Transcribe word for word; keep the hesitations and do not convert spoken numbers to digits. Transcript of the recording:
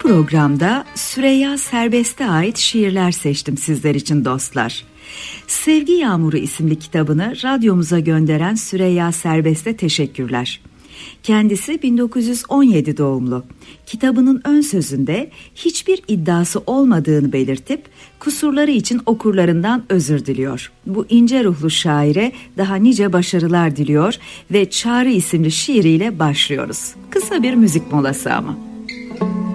programda Süreyya Serbest'e ait şiirler seçtim sizler için dostlar. Sevgi Yağmuru isimli kitabını radyomuza gönderen Süreyya Serbest'e teşekkürler. Kendisi bin dokuz yüz on yedi doğumlu. Kitabının ön sözünde hiçbir iddiası olmadığını belirtip kusurları için okurlarından özür diliyor. Bu ince ruhlu şaire daha nice başarılar diliyor ve Çağrı isimli şiiriyle başlıyoruz. Kısa bir müzik molası ama.